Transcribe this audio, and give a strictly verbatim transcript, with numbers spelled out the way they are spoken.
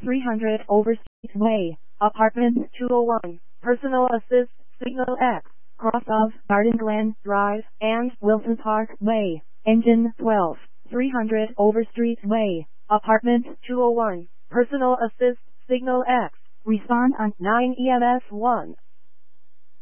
three hundred Overstreet Way, Apartment two oh one, Personal Assist, Signal X, cross of Garden Glen Drive, and Wilson Park Way, Engine twelve, three hundred Overstreet Way, Apartment two oh one, Personal Assist, Signal X, respond on nine E M S one.